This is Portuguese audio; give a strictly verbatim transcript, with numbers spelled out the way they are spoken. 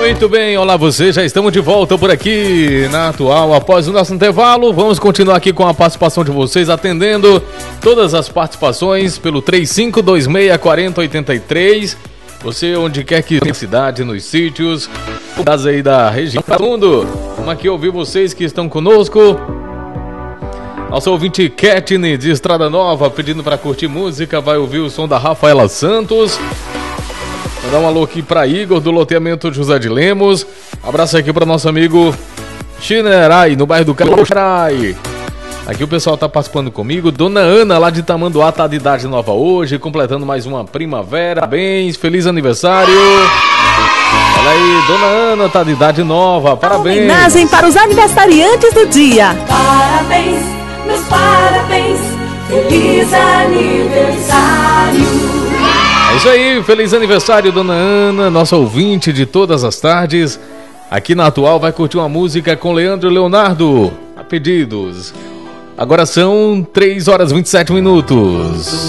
Muito bem, olá você, já estamos de volta por aqui na Atual. Após o nosso intervalo, vamos continuar aqui com a participação de vocês, atendendo todas as participações pelo três cinco dois seis, quatro zero oito três. Você, onde quer que esteja, na cidade, nos sítios, das aí da região do mundo. Vamos aqui ouvir vocês que estão conosco. Nosso ouvinte Ketne de Estrada Nova pedindo para curtir música, vai ouvir o som da Rafaela Santos. Mandar um alô aqui para Igor do loteamento José de Lemos. Abraço aqui para nosso amigo Chinerai, no bairro do Carai. Aqui o pessoal tá participando comigo. Dona Ana, lá de Tamanduá, tá de idade nova hoje, completando mais uma primavera. Parabéns, feliz aniversário. Olha aí, Dona Ana tá de idade nova, parabéns. Homenagem para os aniversariantes do dia. Parabéns, meus parabéns, feliz aniversário. É isso aí, feliz aniversário, Dona Ana, nossa ouvinte de todas as tardes. Aqui na Atual vai curtir uma música com Leandro e Leonardo, a pedidos. Agora são três horas e vinte e sete minutos.